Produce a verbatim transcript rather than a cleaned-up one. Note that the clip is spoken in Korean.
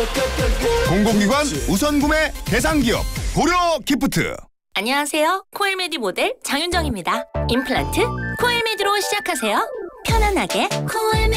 공공기관 우선 구매 대상 기업 고려 기프트. 안녕하세요. 코엘메디 모델 장윤정입니다. 임플란트 코엘메디로 시작하세요. 편안하게 코엘메디.